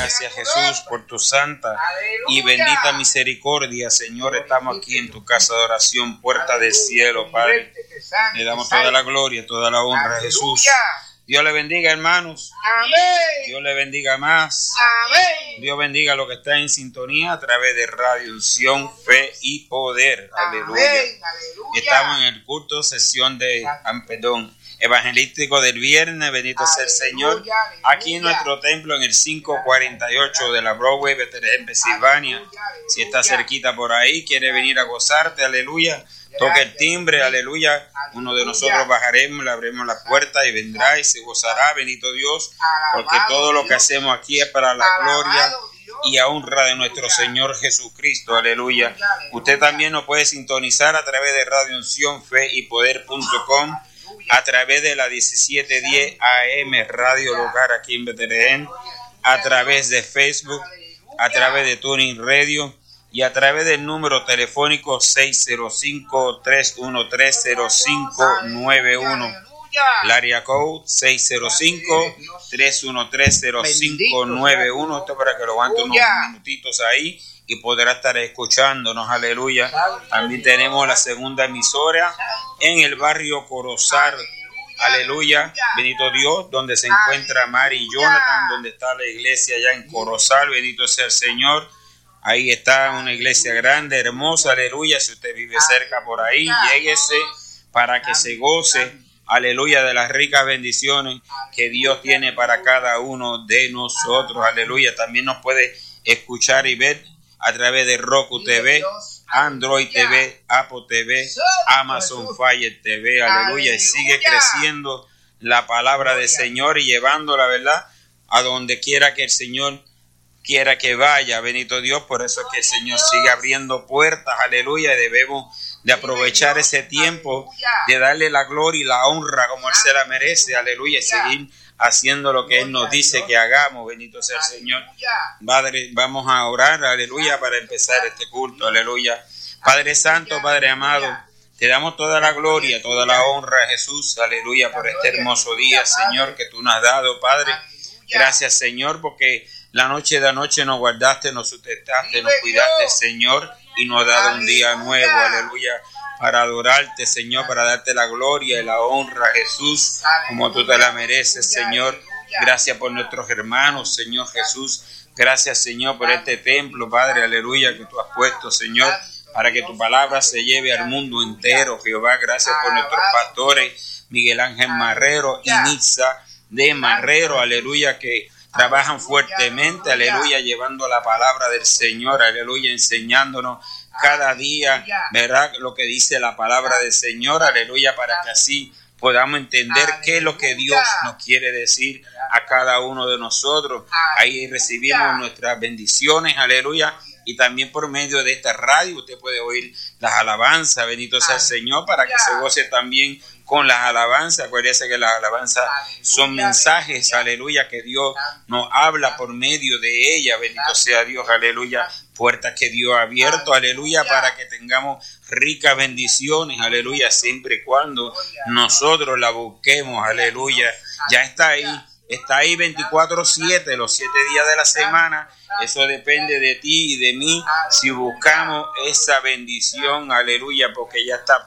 Gracias, Jesús, por tu santa y bendita misericordia, Señor. Estamos aquí en tu casa de oración, puerta del cielo, Padre. Le damos toda la gloria, toda la honra a Jesús. Dios le bendiga, hermanos. Amén. Dios le bendiga más. Amén. Dios bendiga a los que están en sintonía a través de Radio Unción, Fe y Poder. Aleluya. Aleluya. Estamos en el culto, sesión de evangelístico del viernes. Bendito sea el Señor. Aquí en nuestro templo, en el 548 de la Broadway, Bethlehem, Pensilvania. Si está cerquita por ahí, quiere venir a gozarte, aleluya. Toque el timbre, aleluya. Uno de nosotros bajaremos, le abrimos la puerta y vendrá y se gozará, bendito Dios, porque todo lo que hacemos aquí es para la gloria y honra de nuestro Señor Jesucristo, aleluya. Usted también nos puede sintonizar a través de Radio Unción, Fe y Poder.com, a través de la 1710 AM Radio Local aquí en Bethlehem, a través de Facebook, a través de Tuning Radio y a través del número telefónico 605-313-0591. El área code 605-313-0591. Esto para que lo aguante unos minutitos ahí y podrá estar escuchándonos, aleluya. También tenemos la segunda emisora en el barrio Corozal, aleluya, bendito Dios, donde se encuentra Mari y Jonathan, donde está la iglesia allá en Corozal, bendito sea el Señor. Ahí está una iglesia grande, hermosa, aleluya. Si usted vive cerca por ahí, lléguese para que se goce, aleluya, de las ricas bendiciones que Dios tiene para cada uno de nosotros, aleluya. También nos puede escuchar y ver a través de Roku TV, Android TV, Apple TV, Amazon Fire TV, aleluya. Y sigue creciendo la palabra del Señor y llevando la verdad a donde quiera que el Señor quiera que vaya, bendito Dios. Por eso es que el Señor sigue abriendo puertas, aleluya, y debemos de aprovechar ese tiempo, de darle la gloria y la honra como Él se la merece, aleluya, y seguir haciendo lo que Él nos dice que hagamos, bendito sea el Señor. Padre, vamos a orar, aleluya, para empezar este culto, aleluya. Padre Santo, Padre amado, te damos toda la gloria, toda la honra a Jesús, aleluya, por este hermoso día, Señor, que tú nos has dado, Padre. Gracias, Señor, porque la noche de anoche nos guardaste, nos sustentaste, nos cuidaste, Señor, y nos has dado un día nuevo, aleluya, para adorarte, Señor, para darte la gloria y la honra, Jesús, como tú te la mereces, Señor. Gracias por nuestros hermanos, Señor Jesús. Gracias, Señor, por este templo, Padre, aleluya, que tú has puesto, Señor, para que tu palabra se lleve al mundo entero, Jehová. Gracias por nuestros pastores, Miguel Ángel Marrero y Nitza de Marrero, aleluya, que trabajan fuertemente, aleluya, llevando la palabra del Señor, aleluya, enseñándonos cada día, ¿verdad?, lo que dice la palabra del Señor, aleluya, para que así podamos entender qué es lo que Dios nos quiere decir a cada uno de nosotros. Ahí recibimos nuestras bendiciones, aleluya, y también por medio de esta radio usted puede oír las alabanzas, bendito sea el Señor, para que se goce también con las alabanzas. Acuérdese que las alabanzas son mensajes, aleluya, que Dios nos habla por medio de ella, bendito sea Dios, aleluya, puertas que Dios ha abierto, aleluya, para que tengamos ricas bendiciones, aleluya, siempre y cuando nosotros la busquemos, aleluya. Ya está ahí 24/7, los 7 días de la semana. Eso depende de ti y de mí, si buscamos esa bendición, aleluya, porque ya está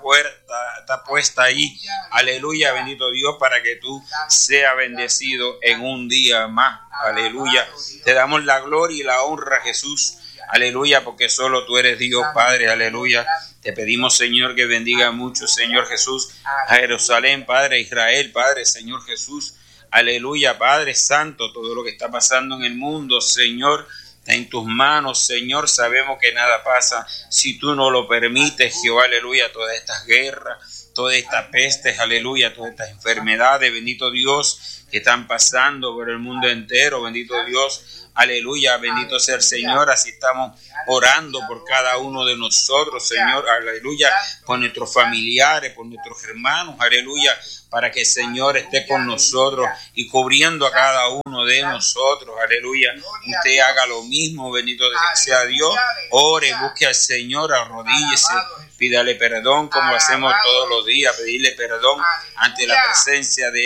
puesta ahí, aleluya, bendito Dios, para que tú seas bendecido en un día más, aleluya. Te damos la gloria y la honra, Jesús, aleluya, porque solo tú eres Dios, Padre, aleluya. Te pedimos, Señor, que bendiga mucho, Señor Jesús, a Jerusalén, Padre, a Israel, Padre, Señor Jesús. Aleluya, Padre Santo, todo lo que está pasando en el mundo, Señor, está en tus manos, Señor. Sabemos que nada pasa si tú no lo permites, Jehová, aleluya. Todas estas guerras, todas estas pestes, aleluya, todas estas enfermedades, bendito Dios, que están pasando por el mundo entero, bendito Dios, aleluya, bendito sea el Señor. Así estamos orando por cada uno de nosotros, Señor, aleluya, por nuestros familiares, por nuestros hermanos, aleluya, para que el Señor esté con nosotros y cubriendo a cada uno de nosotros, aleluya. Usted haga lo mismo, bendito sea Dios. Ore, busque al Señor, arrodíllese, pídale perdón como hacemos todos los días, pedirle perdón ante la presencia de Él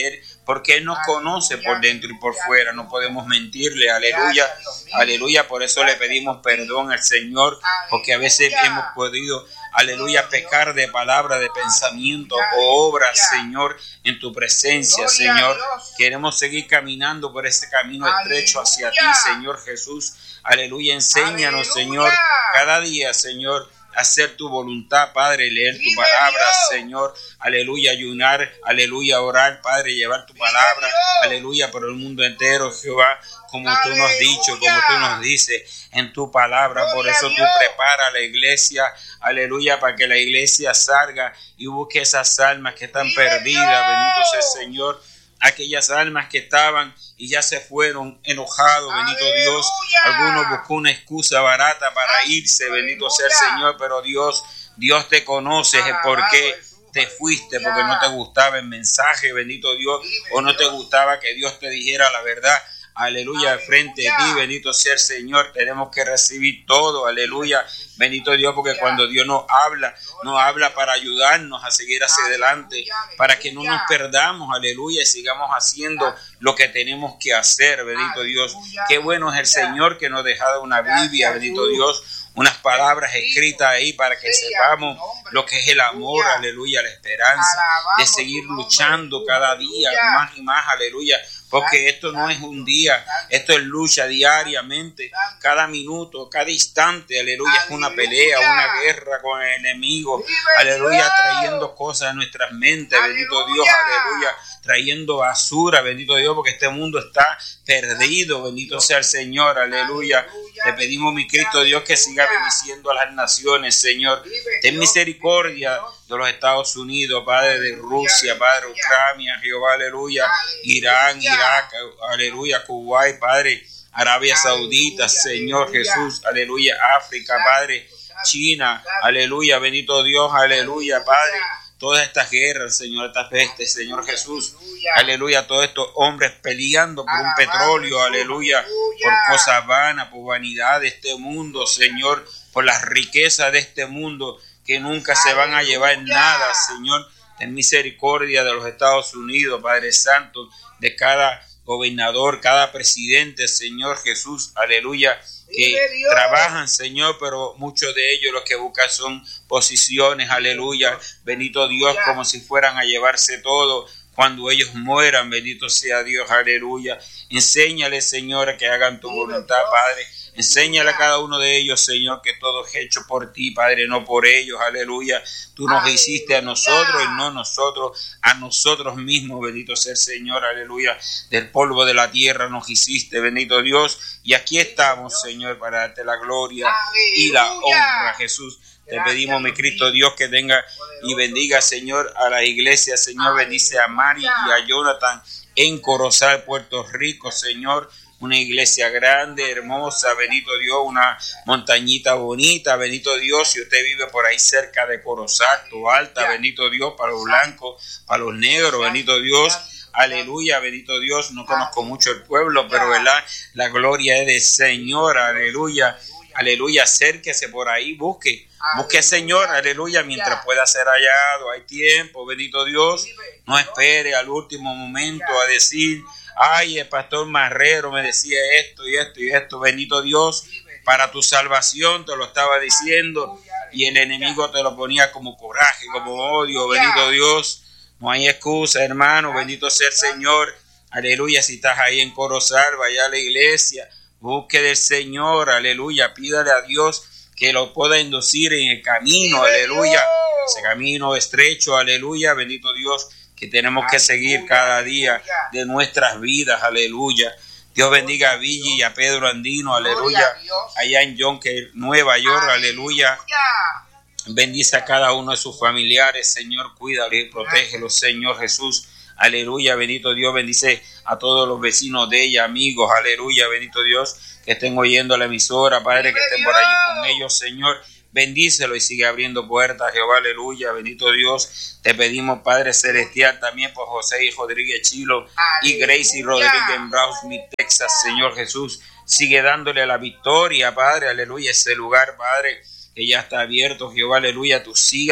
porque Él nos conoce por dentro y por fuera, no podemos mentirle, aleluya, aleluya. Por eso le pedimos perdón al Señor, porque a veces hemos podido, aleluya, pecar de palabra, de pensamiento o obra, Señor, en tu presencia, Señor. Queremos seguir caminando por ese camino estrecho hacia ti, Señor Jesús. Aleluya, enséñanos, Señor, cada día, Señor, hacer tu voluntad, Padre, leer tu palabra, Señor, aleluya, ayunar, aleluya, orar, Padre, llevar tu palabra, aleluya, por el mundo entero, Jehová, como tú nos has dicho, como tú nos dices en tu palabra. Por eso tú preparas la iglesia, aleluya, para que la iglesia salga y busque esas almas que están perdidas, bendito sea el Señor, aquellas almas que estaban y ya se fueron enojados, bendito Dios. Algunos buscó una excusa barata para irse, bendito sea el Señor, pero Dios te conoce el por qué te fuiste, porque no te gustaba el mensaje, bendito Dios, o no te gustaba que Dios te dijera la verdad. Aleluya, frente de ti, bendito sea el Señor. Tenemos que recibir todo, aleluya, bendito Dios, porque cuando Dios nos habla para ayudarnos a seguir hacia adelante, para que no nos perdamos, aleluya, y sigamos haciendo lo que tenemos que hacer, bendito Dios. Qué bueno es el Señor que nos ha dejado una Biblia, bendito Dios, unas palabras escritas ahí para que sepamos lo que es el amor, aleluya, la esperanza de seguir luchando cada día más y más, aleluya. Porque esto no es un día, esto es lucha diariamente, cada minuto, cada instante, aleluya, es una pelea, una guerra con el enemigo, aleluya, trayendo cosas a nuestras mentes, bendito Dios, aleluya, trayendo basura, bendito Dios, porque este mundo está perdido, bendito sea el Señor, aleluya. Te pedimos, mi Cristo Dios, que siga bendiciendo a las naciones, Señor. Ten misericordia de los Estados Unidos, Padre, de Rusia, Padre, Ucrania, Jehová, aleluya, Irán, Irak, aleluya, Kuwait, Padre, Arabia Saudita, Señor Jesús, aleluya, África, Padre, China, aleluya, bendito Dios, aleluya, Padre. Todas estas guerras, Señor, estas pestes, Señor Jesús, aleluya, todos estos hombres peleando por un petróleo, aleluya, por cosas vanas, por vanidad de este mundo, Señor, por las riquezas de este mundo que nunca se van a llevar nada, Señor. Ten misericordia de los Estados Unidos, Padre Santo, de cada gobernador, cada presidente, Señor Jesús, aleluya, que trabajan, Señor, pero muchos de ellos lo que buscan son posiciones, aleluya, bendito Dios, como si fueran a llevarse todo cuando ellos mueran, bendito sea Dios, aleluya. Enséñale, Señor, a que hagan tu voluntad, Padre. Enséñale a cada uno de ellos, Señor, que todo es hecho por ti, Padre, no por ellos, aleluya. Tú nos hiciste a nosotros y no nosotros a nosotros mismos, bendito sea el Señor, aleluya. Del polvo de la tierra nos hiciste, bendito Dios. Y aquí estamos, Señor, para darte la gloria y la honra, Jesús. Te pedimos, mi Cristo Dios, que tenga y bendiga, Señor, a la iglesia. Señor, bendice a Mari y a Jonathan en Corozal, Puerto Rico, Señor. Una iglesia grande, hermosa, bendito Dios, una montañita bonita, bendito Dios. Si usted vive por ahí cerca de Corozal, Toalta, bendito Dios, para los blancos, para los negros, bendito Dios. Aleluya, bendito Dios. No conozco mucho el pueblo, pero ¿verdad? La gloria es del Señor, aleluya. Aleluya, acérquese por ahí, busque Señor, aleluya, mientras pueda ser hallado. Hay tiempo, bendito Dios. No espere al último momento a decir, ay, el pastor Marrero me decía esto y esto y esto. Bendito Dios, para tu salvación te lo estaba diciendo y el enemigo te lo ponía como coraje, como odio. Bendito Dios, no hay excusa, hermano. Bendito sea el Señor. Aleluya, si estás ahí en Corozal, vaya a la iglesia. Busque del Señor, aleluya, pídale a Dios que lo pueda inducir en el camino, aleluya, ese camino estrecho, aleluya, bendito Dios, que tenemos que seguir cada día de nuestras vidas, aleluya. Dios bendiga a Villa y a Pedro Andino, aleluya, allá en Yonke, Nueva York, aleluya. Bendice a cada uno de sus familiares, Señor, cuídalo y protégelos, Señor Jesús. Aleluya, bendito Dios, bendice a todos los vecinos de ella, amigos, aleluya, bendito Dios, que estén oyendo la emisora, Padre, que estén por allí con ellos, Señor, bendícelo y sigue abriendo puertas, Jehová, aleluya, bendito Dios, te pedimos, Padre Celestial, también por José y Rodríguez Chilo y Gracie Rodríguez en Browns, Texas, Señor Jesús, sigue dándole la victoria, Padre, aleluya, ese lugar, Padre, que ya está abierto, Jehová, aleluya, tú siga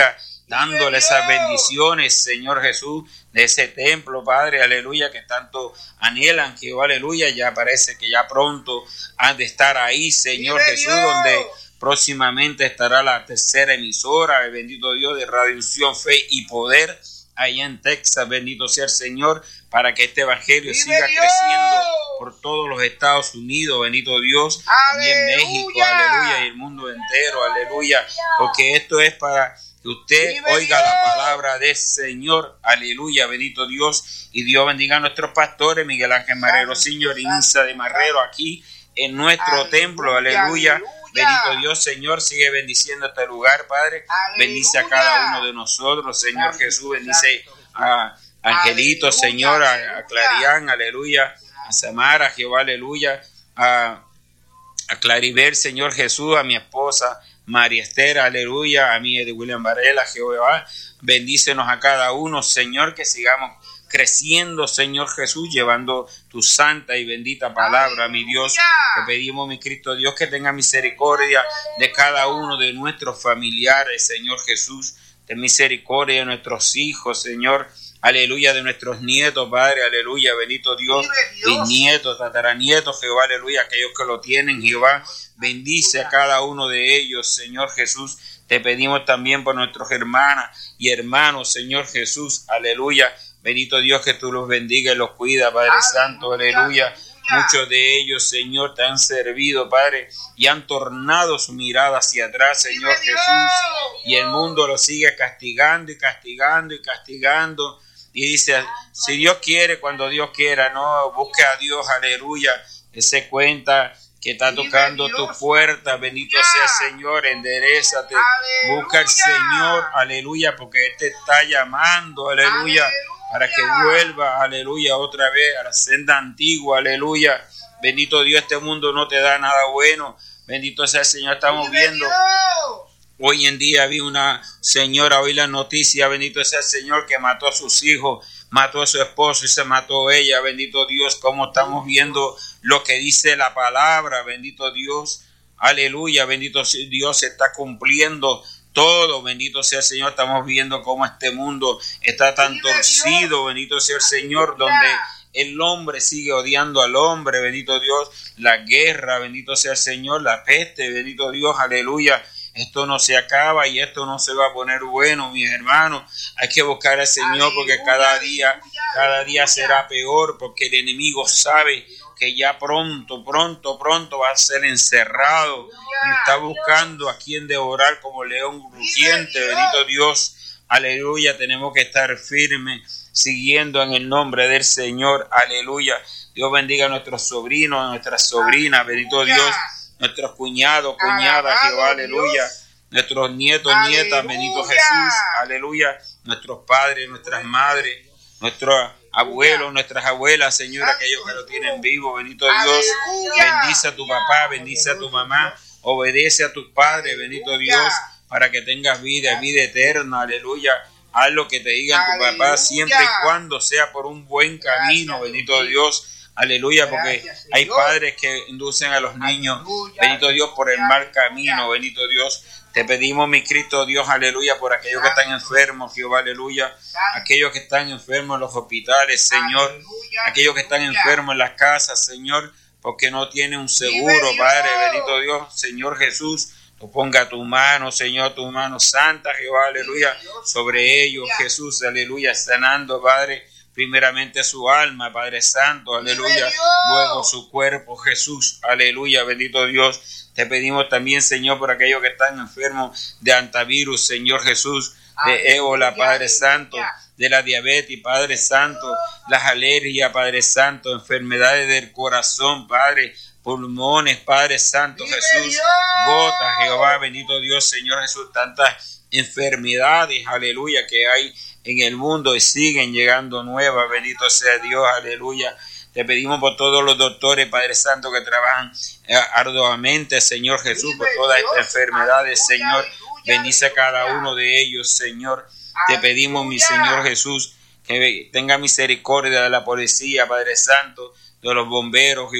dándole esas bendiciones, Señor Jesús, de ese templo, Padre, aleluya, que tanto anhelan, que aleluya, ya parece que ya pronto han de estar ahí, Señor Jesús, donde próximamente estará la tercera emisora, bendito Dios, de Radio Unción, Fe y Poder, allá en Texas, bendito sea el Señor, para que este evangelio siga creciendo por todos los Estados Unidos, bendito Dios, y en México, aleluya, y el mundo entero, aleluya, porque esto es para que usted oiga la palabra del Señor, aleluya, bendito Dios, y Dios bendiga a nuestros pastores, Miguel Ángel Marrero, Señor, Insa de Marrero, aquí en nuestro templo, aleluya. Bendito Dios, Señor, sigue bendiciendo este lugar, Padre. Bendice a cada uno de nosotros, Señor Jesús. Bendice a Angelito, Señor, a Clarián, aleluya. A Samara, Jehová, aleluya. A Claribel, Señor Jesús. A mi esposa, María Esther, aleluya. A mí, de William Varela, Jehová. Bendícenos a cada uno, Señor, que sigamos creciendo, Señor Jesús, llevando tu santa y bendita palabra, mi Dios. Te pedimos, mi Cristo Dios, que tenga misericordia de cada uno de nuestros familiares, Señor Jesús. Ten misericordia de nuestros hijos, Señor. Aleluya, de nuestros nietos, Padre, aleluya, bendito Dios. Bisnietos, tataranietos, Jehová, aleluya, aquellos que lo tienen, Jehová. Bendice a cada uno de ellos, Señor Jesús. Te pedimos también por nuestros hermanas y hermanos, Señor Jesús, aleluya. Bendito Dios, que tú los bendiga y los cuida, Padre Santo, aleluya. Muchos de ellos, Señor, te han servido, Padre, y han tornado su mirada hacia atrás, Señor Jesús. Y el mundo los sigue castigando y castigando y castigando. Y dice, si Dios quiere, cuando Dios quiera, no, busque a Dios, aleluya. Él se cuenta que está tocando tu puerta, bendito sea el Señor, enderézate. Busca al Señor, aleluya, porque Él te está llamando, aleluya. Para que vuelva, aleluya, otra vez a la senda antigua, aleluya. Bendito Dios, este mundo no te da nada bueno. Bendito sea el Señor, estamos viendo. Hoy en día vi una señora, hoy la noticia, bendito sea el Señor, que mató a sus hijos, mató a su esposo y se mató ella. Bendito Dios, como estamos viendo lo que dice la palabra, bendito Dios. Aleluya, bendito Dios, se está cumpliendo todo, bendito sea el Señor. Estamos viendo cómo este mundo está tan torcido, bendito sea el Señor, donde el hombre sigue odiando al hombre, bendito Dios, la guerra, bendito sea el Señor, la peste, bendito Dios, aleluya. Esto no se acaba y esto no se va a poner bueno, mis hermanos. Hay que buscar al Señor porque cada día será peor, porque el enemigo sabe que ya pronto va a ser encerrado y está buscando a quien devorar como león rugiente, bendito Dios, aleluya. Tenemos que estar firmes, siguiendo en el nombre del Señor, aleluya. Dios bendiga a nuestros sobrinos, a nuestras sobrinas, bendito Dios, nuestros cuñados, cuñadas, Jehová, aleluya, nuestros nietos, nietas, bendito Jesús, aleluya, nuestros padres, nuestras madres, nuestros abuelos, nuestras abuelas, Señor, aquellos que lo tienen vivo, bendito Dios. Bendice a tu papá, bendice a tu mamá, obedece a tus padres, bendito Dios, para que tengas vida eterna, aleluya. Haz lo que te diga tu papá, siempre y cuando sea por un buen camino, bendito Dios. Aleluya, porque hay padres que inducen a los niños, bendito Dios, por el mal camino, bendito Dios. Te pedimos, mi Cristo Dios, aleluya, por aquellos que están enfermos, Jehová, aleluya. Aquellos que están enfermos en los hospitales, Señor. Aquellos que están enfermos en las casas, Señor, porque no tienen un seguro, Padre, bendito Dios, Señor Jesús. Tú ponga tu mano, Señor, tu mano santa, Jehová, aleluya, sobre ellos, Jesús, aleluya, sanando, Padre, primeramente su alma, Padre Santo, aleluya, luego su cuerpo, Jesús, aleluya, bendito Dios. Te pedimos también, Señor, por aquellos que están enfermos de antivirus, Señor Jesús, de ébola, Padre Santo, de la diabetes, Padre Santo, las alergias, Padre Santo, enfermedades del corazón, Padre, pulmones, Padre Santo, Jesús, gotas, Jehová, bendito Dios, Señor Jesús, tantas enfermedades, aleluya, que hay en el mundo y siguen llegando nuevas, bendito sea Dios, aleluya. Te pedimos por todos los doctores, Padre Santo, que trabajan arduamente, Señor Jesús, por todas estas enfermedades, Señor. Bendice a cada uno de ellos, Señor. Te pedimos, mi Señor Jesús, que tenga misericordia de la policía, Padre Santo, de los bomberos,